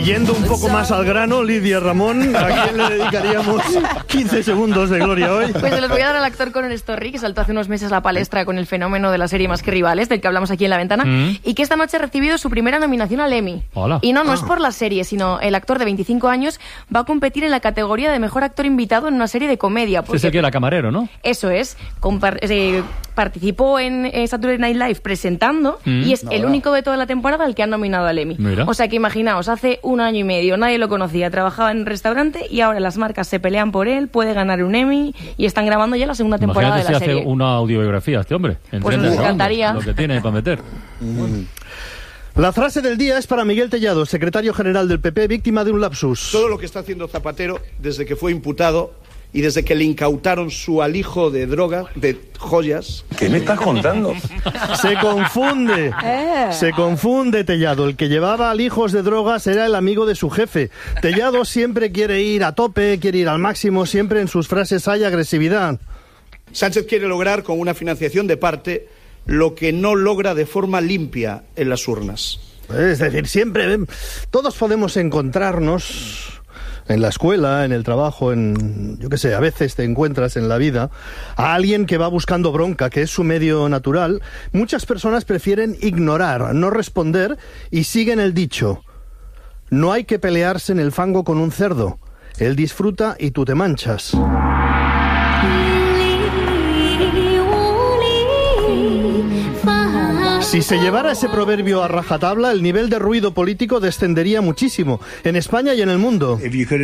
Yendo un poco más al grano, Lidia Ramón, ¿a quién le dedicaríamos 15 segundos de gloria hoy? Pues se los voy a dar al actor Conor Story, que saltó hace unos meses a la palestra con el fenómeno de la serie Más que Rivales, del que hablamos aquí en La Ventana, y que esta noche ha recibido su primera nominación al Emmy. Hola. Y no es por la serie, sino el actor de 25 años va a competir en la categoría de mejor actor invitado en una serie de comedia. Es el que era camarero, ¿no? Eso es. Participó en Saturday Night Live presentando y es el único de toda la temporada al que han nominado al Emmy. Mira. O sea que imaginaos, hace 1 año y medio nadie lo conocía, trabajaba en un restaurante y ahora las marcas se pelean por él, puede ganar un Emmy y están grabando ya la segunda temporada de la Imagínate si serie. hace una audiobiografía este hombre. Pues nos encantaría. Lo que tiene para meter. La frase del día es para Miguel Tellado, secretario general del PP, víctima de un lapsus. Todo lo que está haciendo Zapatero desde que fue imputado y desde que le incautaron su alijo de droga, de joyas. ¿Qué me estás contando? Se confunde Tellado. El que llevaba alijos de drogas era el amigo de su jefe. Tellado siempre quiere ir a tope, quiere ir al máximo, siempre en sus frases hay agresividad. Sánchez quiere lograr con una financiación de parte lo que no logra de forma limpia en las urnas. Es decir, siempre todos podemos encontrarnos en la escuela, en el trabajo, yo qué sé, a veces te encuentras en la vida a alguien que va buscando bronca, que es su medio natural. Muchas personas prefieren ignorar, no responder y siguen el dicho: no hay que pelearse en el fango con un cerdo. Él disfruta y tú te manchas. Si se llevara ese proverbio a rajatabla, el nivel de ruido político descendería muchísimo, en España y en el mundo.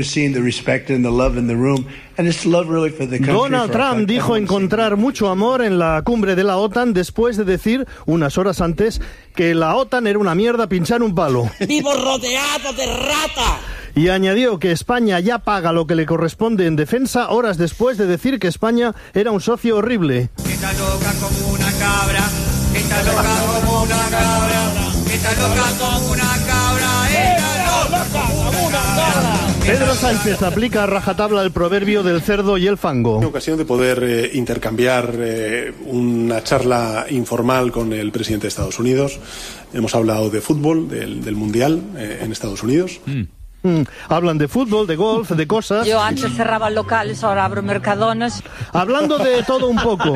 Donald Trump dijo encontrar mucho amor en la cumbre de la OTAN después de decir, unas horas antes, que la OTAN era una mierda pinchar un palo. ¡Vivo rodeado de rata! Y añadió que España ya paga lo que le corresponde en defensa horas después de decir que España era un socio horrible. Está loca como una cabra, está loca como una cabra, está loca como una cabra, está loca como una cabra. Pedro Sánchez aplica a rajatabla el proverbio del cerdo y el fango. Una ocasión de poder intercambiar una charla informal con el presidente de Estados Unidos. Hemos hablado de fútbol, del Mundial en Estados Unidos. Hablan de fútbol, de golf, de cosas. Yo antes cerraba locales, ahora abro mercadones. Hablando de todo un poco.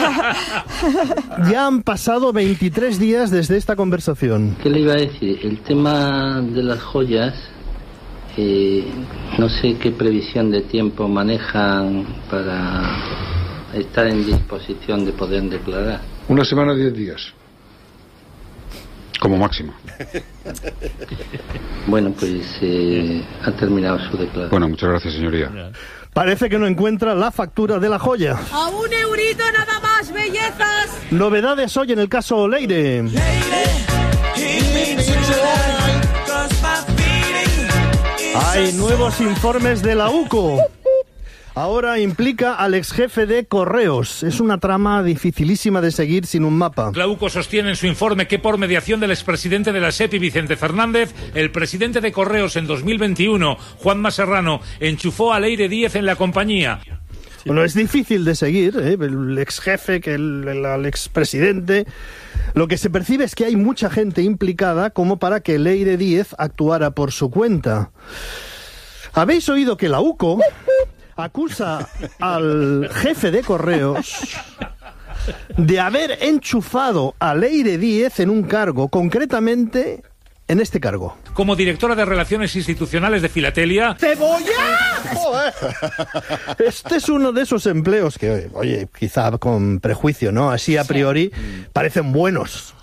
Ya han pasado 23 días desde esta conversación. ¿Qué le iba a decir? El tema de las joyas, no sé qué previsión de tiempo manejan para estar en disposición de poder declarar. 1 semana, 10 días. Como máximo. Bueno, pues ha terminado su declaración. Bueno, muchas gracias, señoría. Parece que no encuentra la factura de la joya. ¡A un eurito nada más, bellezas! Novedades hoy en el caso Leire. Hay nuevos informes de la UCO. Ahora implica al ex jefe de Correos. Es una trama dificilísima de seguir sin un mapa. La UCO sostiene en su informe que por mediación del expresidente de la SEPI, Vicente Fernández, el presidente de Correos en 2021, Juanma Serrano, enchufó a Leire Díez en la compañía. Bueno, es difícil de seguir, el ex jefe, que el expresidente. Lo que se percibe es que hay mucha gente implicada como para que Leire Díez actuara por su cuenta. ¿Habéis oído que la UCO acusa al jefe de Correos de haber enchufado a Leire Díez en un cargo, concretamente en este cargo? Como directora de Relaciones Institucionales de Filatelia... ¡Cebolla! Este es uno de esos empleos que, oye, quizá con prejuicio, ¿no? Así a priori parecen buenos.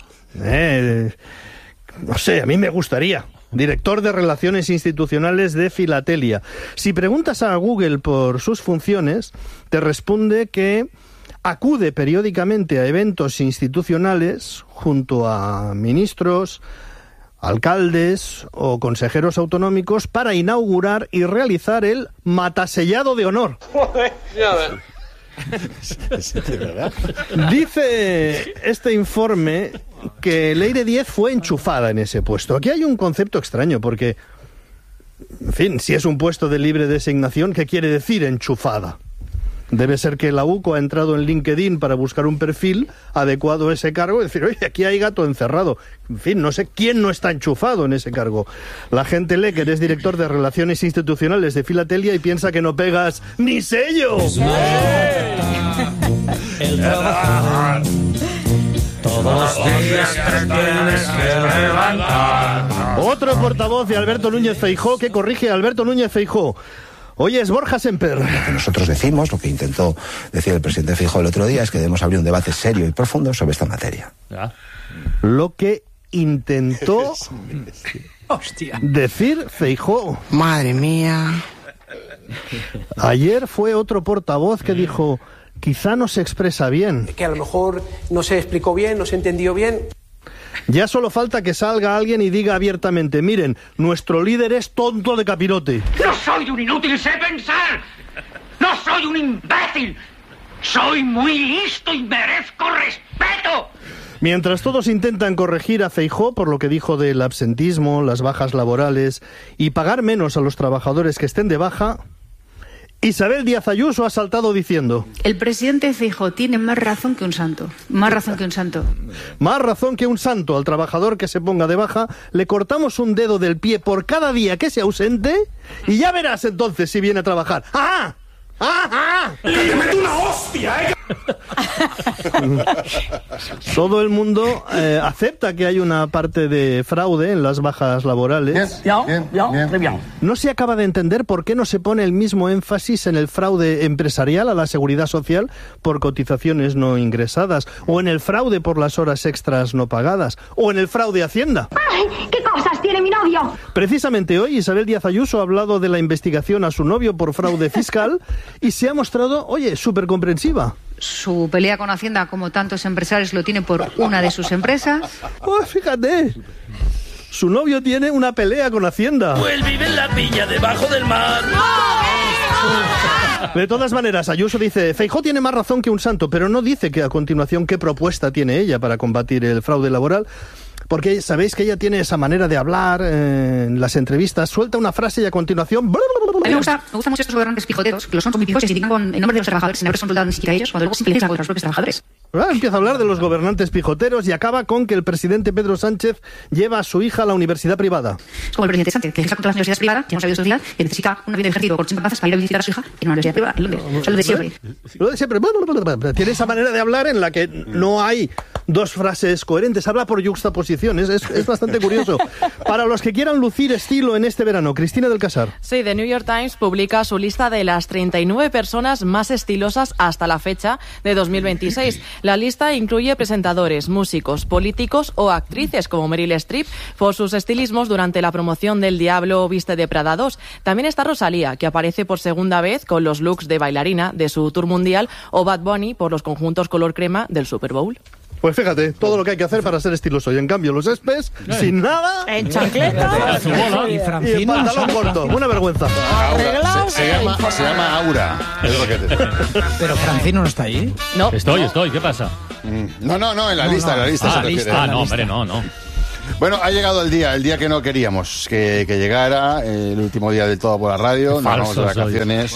No sé, a mí me gustaría. Director de Relaciones Institucionales de Filatelia. Si preguntas a Google por sus funciones, te responde que acude periódicamente a eventos institucionales junto a ministros, alcaldes o consejeros autonómicos para inaugurar y realizar el matasellado de honor. Dice este informe que Leire Díez fue enchufada en ese puesto. Aquí hay un concepto extraño porque, en fin, si es un puesto de libre designación, ¿qué quiere decir enchufada? Debe ser que la UCO ha entrado en LinkedIn para buscar un perfil adecuado a ese cargo y decir, oye, aquí hay gato encerrado. En fin, no sé quién no está enchufado en ese cargo. La gente lee que eres director de Relaciones Institucionales de Filatelia y piensa que no pegas ni sello. El trabajar. Todos los días te tienes que levantar. Otro portavoz de Alberto Núñez Feijóo que corrige a Alberto Núñez Feijóo. Hoy es Borja Semper. Lo que nosotros decimos, lo que intentó decir el presidente Feijóo el otro día, es que debemos abrir un debate serio y profundo sobre esta materia. Lo que intentó decir Feijóo. Madre mía. Ayer fue otro portavoz que dijo, quizá no se expresa bien. Que a lo mejor no se explicó bien, no se entendió bien. Ya solo falta que salga alguien y diga abiertamente, miren, nuestro líder es tonto de capirote. No soy un inútil, sé pensar. No soy un imbécil. Soy muy listo y merezco respeto. Mientras todos intentan corregir a Feijóo por lo que dijo del absentismo, las bajas laborales y pagar menos a los trabajadores que estén de baja, Isabel Díaz Ayuso ha saltado diciendo: el presidente Feijóo tiene más razón que un santo. Más razón que un santo. Más razón que un santo. Al trabajador que se ponga de baja le cortamos un dedo del pie por cada día que se ausente y ya verás entonces si viene a trabajar. ¡Ah! ¡Ah! ¡Te meto una hostia, Todo el mundo acepta que hay una parte de fraude en las bajas laborales. No se acaba de entender por qué no se pone el mismo énfasis en el fraude empresarial a la seguridad social por cotizaciones no ingresadas, o en el fraude por las horas extras no pagadas, o en el fraude a Hacienda. ¡Ay, qué cosas tiene mi novio! Precisamente hoy Isabel Díaz Ayuso ha hablado de la investigación a su novio por fraude fiscal y se ha mostrado, oye, súper comprensiva. Su pelea con Hacienda, como tantos empresarios, lo tiene por una de sus empresas. Oh, fíjate, su novio tiene una pelea con Hacienda. Pues vive en la villa debajo del mar. De todas maneras, Ayuso dice, Feijóo tiene más razón que un santo, pero no dice que a continuación qué propuesta tiene ella para combatir el fraude laboral. Porque sabéis que ella tiene esa manera de hablar en las entrevistas, suelta una frase y a continuación... A mí me gusta mucho estos gobernantes pijoteros, que los son muy pijos, que se indican en nombre de los trabajadores sin haber consultado ni siquiera ellos, cuando luego simplemente contra los propios trabajadores. Empieza a hablar de los gobernantes pijoteros y acaba con que el presidente Pedro Sánchez lleva a su hija a la universidad privada. Es como el presidente Sánchez, que está contra las universidades privadas, que no sabe estudiar, que necesita un avión de ejército por 80 plazas para ir a visitar a su hija en una universidad privada en Londres. Eso es lo de siempre. Lo de siempre. Tiene esa manera de hablar en la que no hay dos frases coherentes, habla por yuxtaposiciones, es bastante curioso. Para los que quieran lucir estilo en este verano, Cristina del Casar. Sí, The New York Times publica su lista de las 39 personas más estilosas hasta la fecha de 2026. La lista incluye presentadores, músicos, políticos o actrices como Meryl Streep por sus estilismos durante la promoción del Diablo Viste de Prada 2. También está Rosalía, que aparece por segunda vez con los looks de bailarina de su tour mundial, o Bad Bunny por los conjuntos color crema del Super Bowl. Pues fíjate, todo lo que hay que hacer para ser estiloso. Y en cambio los espes, sin nada, en chancleta y en pantalón corto. Una vergüenza. Se llama Aura. Es lo que Pero Francino no está ahí. No. Estoy. ¿Qué pasa? No, en la lista. No, hombre, no. Bueno, ha llegado el día que no queríamos que llegara, el último día del Todo por la Radio. Nos vamos de vacaciones.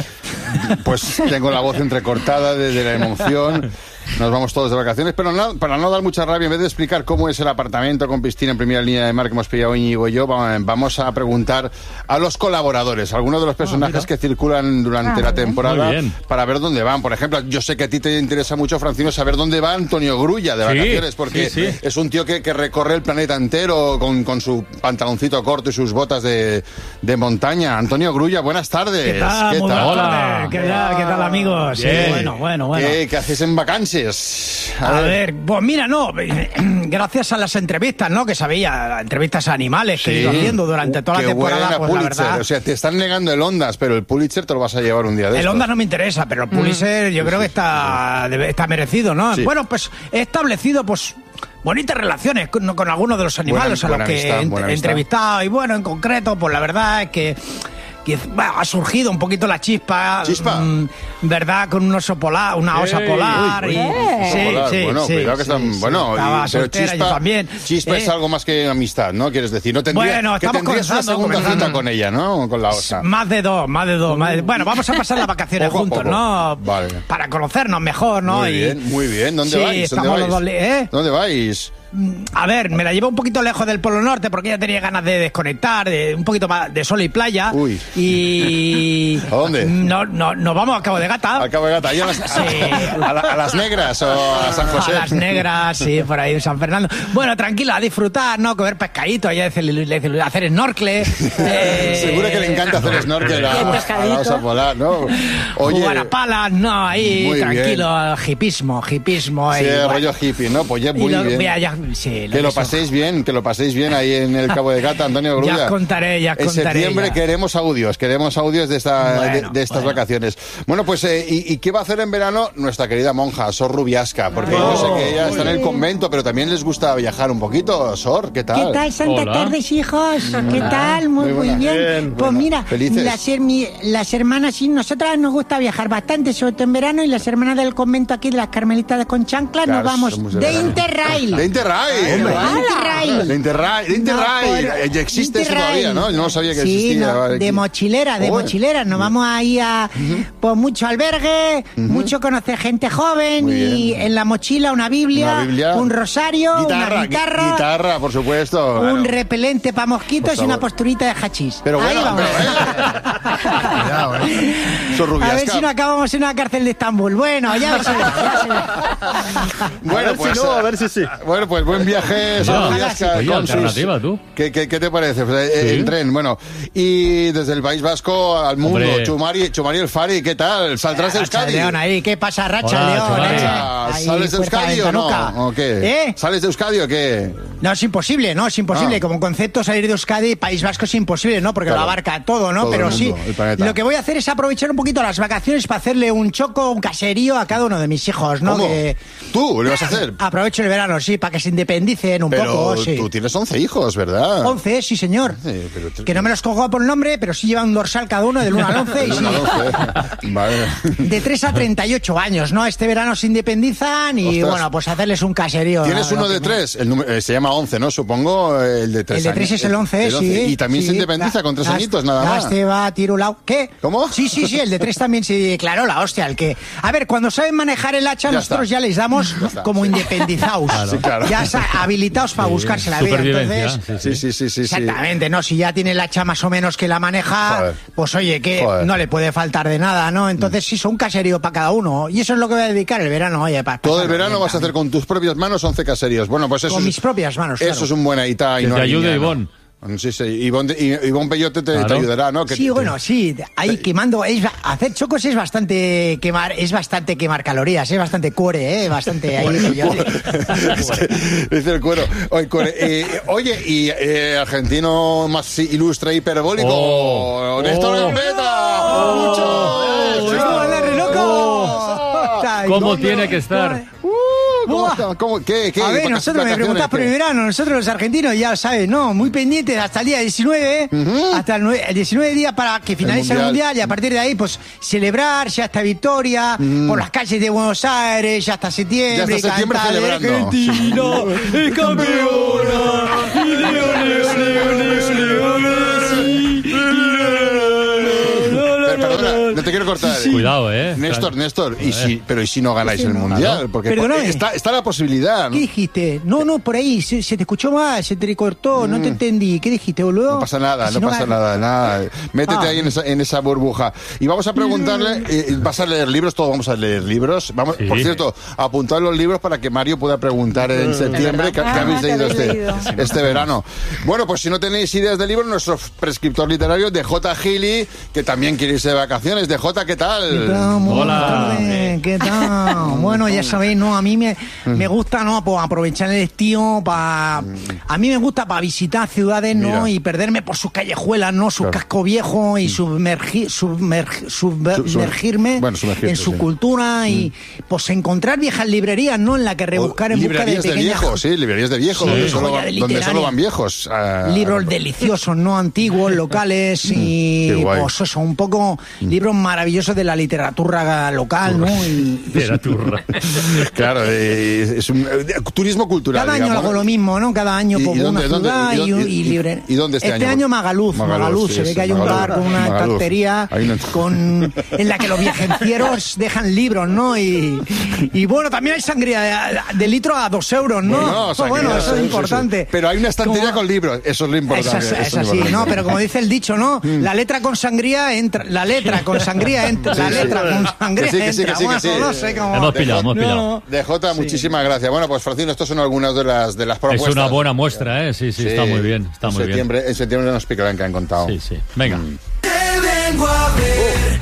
Pues tengo la voz entrecortada desde la emoción. Nos vamos todos de vacaciones, pero para no dar mucha rabia, en vez de explicar cómo es el apartamento con piscina en primera línea de mar que hemos pillado Íñigo y yo, vamos a preguntar a los colaboradores, algunos de los personajes que circulan durante la temporada, para ver dónde van. Por ejemplo, yo sé que a ti te interesa mucho, Francino, saber dónde va Antonio Grulla de vacaciones, porque es un tío que recorre el planeta entero con su pantaloncito corto y sus botas de montaña. Antonio Grulla, buenas tardes. ¿Qué tal? Hola. ¿Qué tal, amigos? Sí, bueno. ¿Qué haces en vacaciones? A ver, pues mira, gracias a las entrevistas, ¿no? Que sabía, entrevistas a animales que he ido haciendo durante toda la temporada, pues la verdad... O sea, te están negando el Ondas, pero el Pulitzer te lo vas a llevar un día de estos. El Ondas no me interesa, pero el Pulitzer yo creo que está merecido, ¿no? Sí. Bueno, pues he establecido, pues... bonitas relaciones con algunos de los animales a los que he entrevistado. Y bueno, en concreto, pues la verdad es que ha surgido un poquito la chispa. ¿Verdad? Con un oso polar, una osa polar. Sí, bueno, sí, cuidado que están... sí, bueno, estaba pero soltera, yo también. Chispa es algo más que amistad, ¿no? Quieres decir, no tendrías una segunda cita con ella, ¿no? Con la osa. Más de dos. Bueno, vamos a pasar las vacaciones juntos, ¿no? Vale. Para conocernos mejor, ¿no? Muy bien. ¿Dónde vais? ¿Dónde vais? A ver, me la llevo un poquito lejos del Polo Norte porque ella tenía ganas de desconectar, de un poquito más de sol y playa. Y... ¿A dónde? Nos vamos a Cabo de Gata. ¿A Cabo de Gata? ¿Y a las Negras o a San José? A las Negras, sí, por ahí en San Fernando. Bueno, tranquilo, a disfrutar, ¿no? Comer pescadito, ya hacer snorkel. Seguro que le encanta hacer snorkel a la osa polar, ¿no? Oye, jugar a palas, no, ahí, tranquilo, hipismo. Sí, rollo hippie, ¿no? Pues ya muy bien. Que lo paséis bien ahí en el Cabo de Gata, Antonio Grulla. Ya contaré. En septiembre queremos audios de estas vacaciones. Bueno, pues, ¿y qué va a hacer en verano nuestra querida monja, Sor Rubiasca? Porque yo sé que ella está en el convento, pero también les gusta viajar un poquito. Sor, ¿qué tal? ¿Qué tal? Santa tardes, hijos. ¿Qué tal? Muy bien. Pues mira, las hermanas y nosotras nos gusta viajar bastante, sobre todo en verano, y las hermanas del convento aquí de las Carmelitas de Conchancla nos vamos de Interrail. De Interrail. Ya existe eso todavía, ¿no? Yo no sabía que existía. De mochilera. Nos vamos ahí a pues mucho albergue, mucho conocer gente joven y en la mochila una Biblia, un rosario, una guitarra. Guitarra, por supuesto. Un repelente para mosquitos y una posturita de hachís. Pero bueno, ahí vamos. A ver si no acabamos en una cárcel de Estambul. Bueno, ya se ve. Bueno, pues a ver si sí. Bueno, pues buen viaje, Sor Rubiasca. Oye, alternativa, tú. ¿Qué te parece? Pues, el tren, bueno. Y desde el País Vasco al mundo, Chumari El Fari, ¿qué tal? ¿Saldrás de Euskadi? León ahí, ¿qué pasa, Racha León? ¿Sales de Euskadi o no? ¿O qué? ¿Sales de Euskadi o qué? No, es imposible. Como concepto salir de Euskadi, País Vasco es imposible, ¿no? Porque lo abarca todo, ¿no? Pero sí, lo que voy a hacer es aprovechar un poquito las vacaciones para hacerle un caserío a cada uno de mis hijos, ¿no? ¿Cómo? ¿Tú le vas a hacer? Aprovecho el verano, sí, para que se independicen un poco. Pero tú tienes 11 hijos, ¿verdad? 11, sí, señor. Que no me los cojo por nombre, pero sí llevan un dorsal cada uno del 1 al 11. Vale. De 3 a 38 años, ¿no? Este verano se independizan y, bueno, pues hacerles un caserío. ¿Tienes uno de 3? El número, se llama 11, ¿no? Supongo el de 3 El de 3 es el 11, sí. ¿Y también se independiza con 3 añitos, nada más? Este va tirulao. ¿Qué? ¿Cómo? Sí, el de 3 también se declaró la hostia. El que... A ver, cuando saben manejar el hacha, nosotros ya les damos como independizados. Claro. Ya habilitados para buscarse la vida. Entonces, sí. Exactamente, ¿no? Si ya tiene el hacha más o menos que la maneja, pues oye, que no le puede faltar de nada, ¿no? Entonces sí, son un caserío para cada uno. Y eso es lo que voy a dedicar el verano, oye. Todo el verano vas a hacer con tus propias manos 11 caseríos. Bueno, pues eso con mis propias manos, claro. Eso es un buen ahita. Y no te ayude Ivonne. Sí, Ivonne Peyote te ayudará, ¿no? Sí, ahí quemando, hacer chocos es bastante quemar calorías, es bastante cuore, bastante ahí. Es que dice el cuero. Oye, y argentino más ilustre, hiperbólico, Néstor Gambetta. ¿Cómo tiene que estar? ¿Qué? A ver, nosotros me preguntás por el verano, nosotros los argentinos ya sabes, ¿no? Muy pendientes hasta el día 19, hasta el 19 día para que finalice el mundial y a partir de ahí, pues, celebrar ya esta victoria por las calles de Buenos Aires, ya hasta septiembre. Ya hasta septiembre celebrando. Argentina es campeona. Perdona, no te quiero cortar. Cuidado, Néstor, ¿y si no ganáis el mundial? Porque está la posibilidad, ¿no? ¿Qué dijiste? No, por ahí, se te escuchó mal, se te cortó, no te entendí. ¿Qué dijiste, boludo? No pasa nada. Métete ahí en esa burbuja. Y vamos a preguntarle, ¿vas a leer libros? Todos vamos a leer libros. Por cierto, apuntad los libros para que Mario pueda preguntar en septiembre qué habéis leído este verano. Bueno, pues si no tenéis ideas de libros, nuestro prescriptor literario, DJ Gili, que también quiere irse de vacaciones. DJ, Jota, ¿qué tal? ¿Qué tal? Buenas tardes. ¿Qué tal? Bueno, ya sabéis, ¿no? A mí me gusta, ¿no? Pues aprovechar el estío para... A mí me gusta para visitar ciudades, ¿no? Y perderme por sus callejuelas, ¿no? Sus cascos viejos y sumergirme en su cultura y pues encontrar viejas librerías, ¿no? En la que rebuscar en busca de pequeñas... librerías de viejos, donde solo van viejos. Libros deliciosos, ¿no? Antiguos, locales y pues eso, un poco libros maravillosos de la literatura local, ¿no? Literatura. Claro, es un turismo cultural. Cada año hago lo mismo, ¿no? Cada año por una ciudad y libre. ¿Y dónde este año? Magaluz, sí, se ve que hay un bar con una estantería en la que los viajencieros dejan libros, ¿no? Y bueno, también hay sangría de litro a 2 euros, ¿no? Bueno, eso es importante. Pero hay una estantería con libros, eso es lo importante. Es así, ¿no? Pero como dice el dicho, ¿no? La letra con sangría entra, la letra con sangría entra, la letra con sangría entra. No sé cómo... Hemos pillado. De Jota, muchísimas gracias. Bueno, pues Francino, estas son algunas de las propuestas. Es una buena muestra, ¿eh? Sí, está muy bien. Está muy bien. En septiembre nos explicarán qué han contado. Sí. Venga. Te vengo a ver.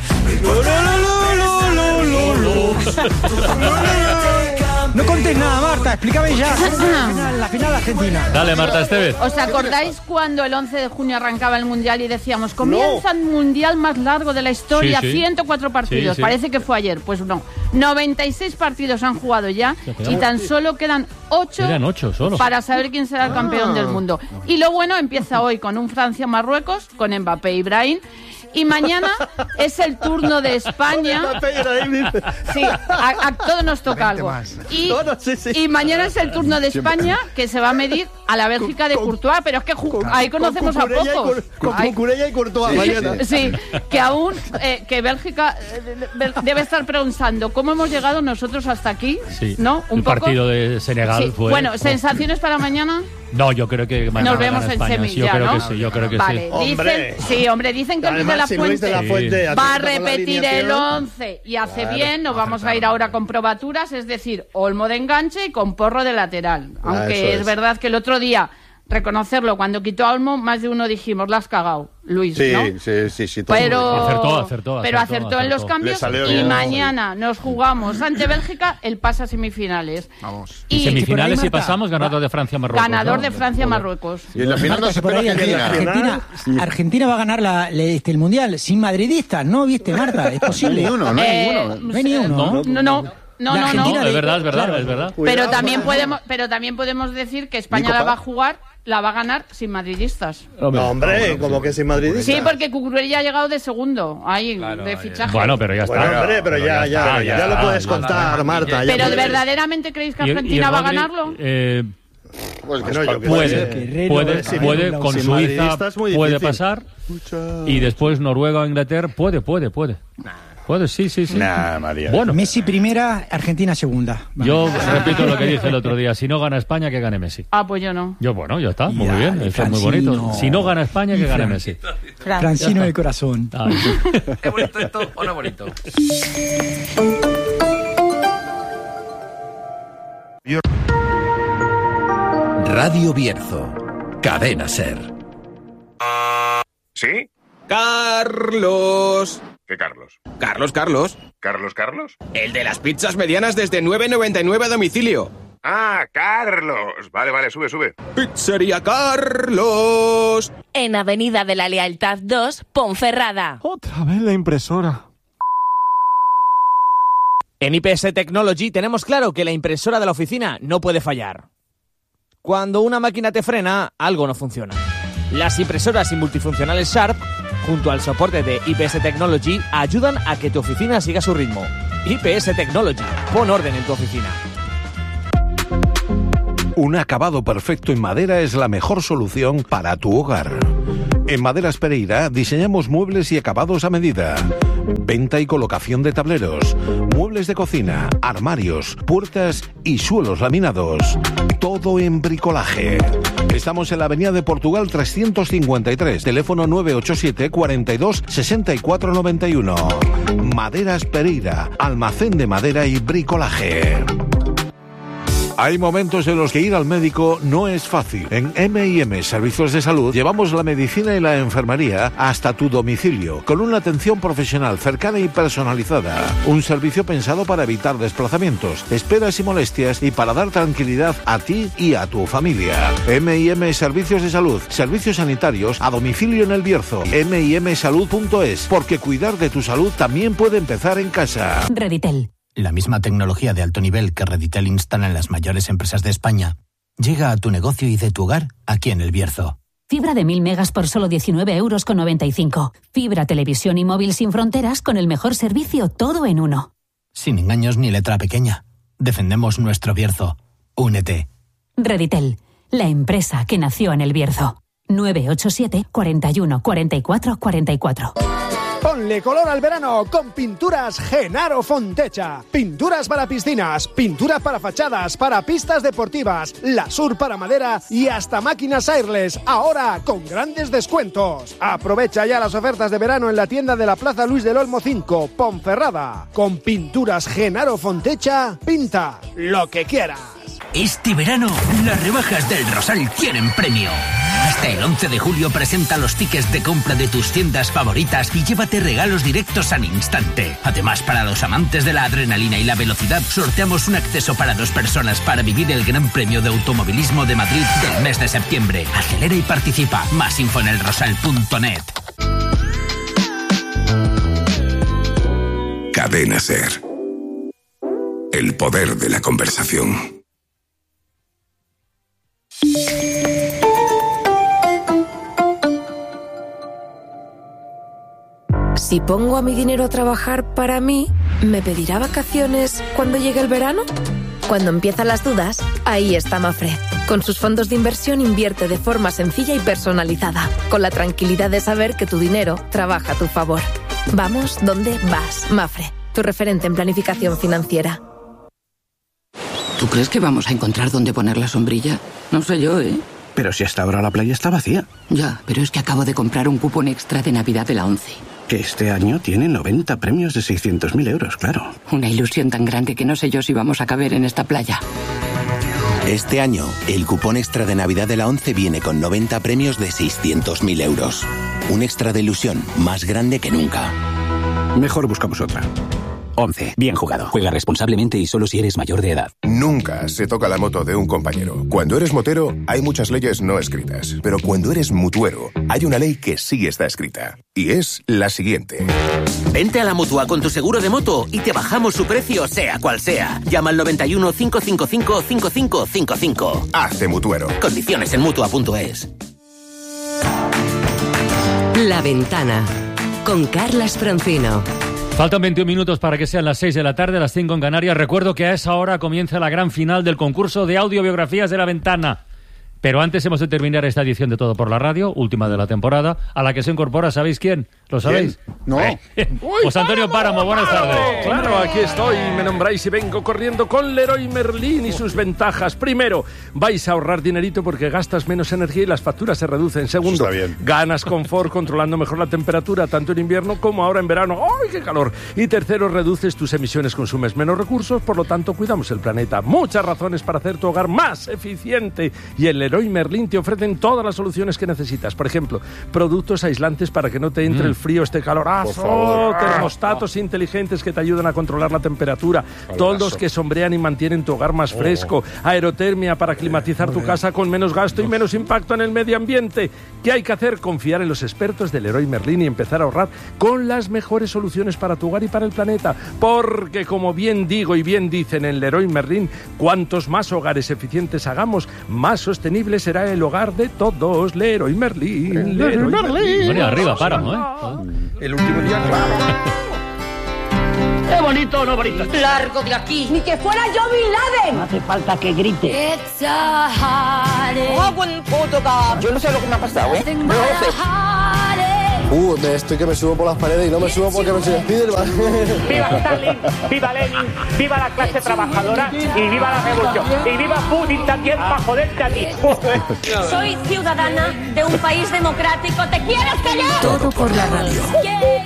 No contéis nada, Marta, explícame ya. La final argentina. Dale, Marta Estevez. ¿Os acordáis cuando el 11 de junio arrancaba el Mundial y decíamos, comienza el Mundial más largo de la historia, 104 partidos? Sí. Parece que fue ayer. Pues no. 96 partidos han jugado ya y tan solo quedan 8 para saber quién será el campeón del mundo. Y lo bueno empieza hoy con un Francia-Marruecos, con Mbappé y Brahim. Y mañana es el turno de España. Sí, a todos nos toca algo. Y mañana es el turno de España, que se va a medir a la Bélgica de Courtois, pero es que ahí conocemos a pocos. Con Cucurella y Courtois mañana. Sí, que aún que Bélgica debe estar pensando cómo hemos llegado nosotros hasta aquí, ¿no? Un poco. El partido de Senegal fue... Bueno, ¿sensaciones para mañana? No, yo creo que mañana nos vemos en semis ya, ¿no? Yo creo que vale, sí. Dicen que Luis de la Fuente va a repetir el 11 y hace bien. Nos vamos a ir ahora con probaturas, es decir, Olmo de enganche y con Porro de lateral. Aunque es verdad que el otro día, reconocerlo, cuando quitó a Olmo, más de uno dijimos, la has cagado, Luis, ¿no? Sí. Pero acertó en los cambios y mañana nos jugamos ante Bélgica el pase a semifinales. Vamos. Y semifinales si pasamos, ganador de Francia-Marruecos. Ganador de Francia-Marruecos. Y en la final no se espera Argentina va a ganar el Mundial sin madridistas, ¿no? ¿Viste, Marta? Es posible. No hay ninguno. No, es verdad. Pero también podemos decir que España la va a jugar, la va a ganar sin madridistas. Hombre, como que sin madridistas. Sí, porque Cucurella ha llegado de segundo, ahí, de fichaje. Bueno, pero ya está. Bueno, hombre, pero ya lo puedes contar, Marta. ¿Pero verdaderamente creéis que Argentina va a ganarlo? Puede, con Suiza puede pasar, y después Noruega o Inglaterra puede. Puede, sí. Nah, María. Bueno. Messi primera, Argentina segunda. Yo repito lo que dije el otro día. Si no gana España, que gane Messi. Pues yo no. Ya está. Muy bien. Eso es muy bonito. Si no gana España, que gane Messi. Francino de corazón. ¿Es bonito esto o no bonito? Radio Bierzo. Cadena SER. ¿Sí? Carlos. ¿Qué Carlos? Carlos. ¿Carlos? El de las pizzas medianas desde 9,99 a domicilio. Ah, Carlos. Vale, sube. Pizzería Carlos. En Avenida de la Lealtad 2, Ponferrada. Otra vez la impresora. En IPS Technology tenemos claro que la impresora de la oficina no puede fallar. Cuando una máquina te frena, algo no funciona. Las impresoras y multifuncionales Sharp, junto al soporte de IPS Technology, ayudan a que tu oficina siga su ritmo. IPS Technology, pon orden en tu oficina. Un acabado perfecto en madera es la mejor solución para tu hogar. En Maderas Pereira diseñamos muebles y acabados a medida. Venta y colocación de tableros, muebles de cocina, armarios, puertas y suelos laminados. Todo en bricolaje. Estamos en la Avenida de Portugal 353, teléfono 987 42 64 91. Maderas Pereira, almacén de madera y bricolaje. Hay momentos en los que ir al médico no es fácil. En M&M Servicios de Salud llevamos la medicina y la enfermería hasta tu domicilio, con una atención profesional cercana y personalizada. Un servicio pensado para evitar desplazamientos, esperas y molestias y para dar tranquilidad a ti y a tu familia. M&M Servicios de Salud, servicios sanitarios a domicilio en El Bierzo. mimsalud.es, porque cuidar de tu salud también puede empezar en casa. Reditel. La misma tecnología de alto nivel que Reditel instala en las mayores empresas de España llega a tu negocio y de tu hogar aquí en El Bierzo. Fibra de 1000 megas por solo 19,95 €. Fibra, televisión y móvil sin fronteras con el mejor servicio, todo en uno. Sin engaños ni letra pequeña. Defendemos nuestro Bierzo. Únete. Reditel, la empresa que nació en El Bierzo. 987 41 44 44. Ponle color al verano con Pinturas Genaro Fontecha. Pinturas para piscinas, pinturas para fachadas, para pistas deportivas, lasur para madera y hasta máquinas airless, ahora con grandes descuentos. Aprovecha ya las ofertas de verano en la tienda de la Plaza Luis del Olmo 5, Ponferrada. Con Pinturas Genaro Fontecha, pinta lo que quieras. Este verano, las rebajas del Rosal tienen premio. Hasta el 11 de julio presenta los tickets de compra de tus tiendas favoritas y llévate regalos directos al instante. Además, para los amantes de la adrenalina y la velocidad, sorteamos un acceso para 2 personas para vivir el Gran Premio de Automovilismo de Madrid del mes de septiembre. Acelera y participa. Más info en elrosal.net. Cadena SER. El poder de la conversación. Si pongo a mi dinero a trabajar para mí, ¿me pedirá vacaciones cuando llegue el verano? Cuando empiezan las dudas, ahí está Mafre. Con sus fondos de inversión invierte de forma sencilla y personalizada, con la tranquilidad de saber que tu dinero trabaja a tu favor. Vamos donde vas, Mafre, tu referente en planificación financiera. ¿Tú crees que vamos a encontrar dónde poner la sombrilla? No sé yo, ¿eh? Pero si hasta ahora la playa está vacía. Ya, pero es que acabo de comprar un cupón extra de Navidad de la ONCE. Que este año tiene 90 premios de 600.000 euros, claro. Una ilusión tan grande que no sé yo si vamos a caber en esta playa. Este año, el cupón extra de Navidad de la ONCE viene con 90 premios de 600.000 euros. Un extra de ilusión más grande que nunca. Mejor buscamos otra. ONCE. Bien jugado. Juega responsablemente y solo si eres mayor de edad. Nunca se toca la moto de un compañero. Cuando eres motero, hay muchas leyes no escritas. Pero cuando eres mutuero, hay una ley que sí está escrita. Y es la siguiente. Vente a la Mutua con tu seguro de moto y te bajamos su precio, sea cual sea. Llama al 91 555 5555. Hazte mutuero. Condiciones en Mutua.es. La Ventana. Con Carlas Francino. Faltan 21 minutos para que sean las 6 de la tarde, las 5 en Canarias. Recuerdo que a esa hora comienza la gran final del concurso de audiobiografías de La Ventana. Pero antes hemos de terminar esta edición de Todo por la Radio, última de la temporada, a la que se incorpora, ¿sabéis quién? ¿Lo sabéis? ¿Quién? No. José Antonio Páramo, buenas tardes. Claro, aquí estoy, me nombráis y vengo corriendo con Leroy Merlin y sus ventajas. Primero, vais a ahorrar dinerito porque gastas menos energía y las facturas se reducen. Segundo, ganas confort controlando mejor la temperatura, tanto en invierno como ahora en verano. ¡Ay, qué calor! Y tercero, reduces tus emisiones, consumes menos recursos, por lo tanto cuidamos el planeta. Muchas razones para hacer tu hogar más eficiente. Y en Leroy Merlin te ofrecen todas las soluciones que necesitas. Por ejemplo, productos aislantes para que no te entre el frío, este calorazo, termostatos inteligentes que te ayudan a controlar la temperatura, toldos que sombrean y mantienen tu hogar más fresco, aerotermia para climatizar tu casa con menos gasto y menos impacto en el medio ambiente. ¿Qué hay que hacer? Confiar en los expertos de Leroy Merlin y empezar a ahorrar con las mejores soluciones para tu hogar y para el planeta. Porque, como bien digo y bien dicen en Leroy Merlin, cuantos más hogares eficientes hagamos, más sostenible será el hogar de todos. Leroy Merlin. Leroy Merlin. Bueno, arriba, Páramo, ¿eh? El último día, claro. ¡Qué bonito o no bonito! ¡Largo de aquí! ¡Ni que fuera yo Bin Laden! No hace falta que grite. Yo no sé lo que me ha pasado, ¿eh? No lo sé. Estoy que me subo por las paredes y no me subo porque me soy Spiderman. ¡Viva Stalin! ¡Viva Lenin! ¡Viva la clase trabajadora! ¡Y viva la revolución! ¡Y viva Putin también para joderte a ti! Soy ciudadana de un país democrático. ¿Te quieres callar? Todo por la radio.